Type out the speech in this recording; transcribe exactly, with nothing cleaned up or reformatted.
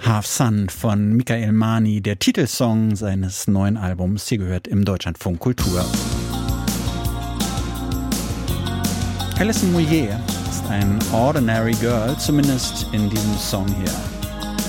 Half Sun von Michael Mani, der Titelsong seines neuen Albums, hier gehört im Deutschlandfunk Kultur. Alison Moyet ist ein Ordinary Girl, zumindest in diesem Song hier.